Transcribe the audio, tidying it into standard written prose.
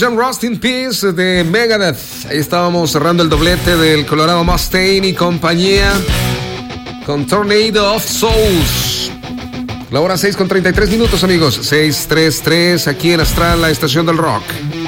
John Rust in Peace de Megadeth. Ahí estábamos cerrando el doblete del Colorado Mustaine y compañía con Tornado of Souls. La hora 6:33 minutos, amigos. 6:33 aquí en Astral, la estación del rock.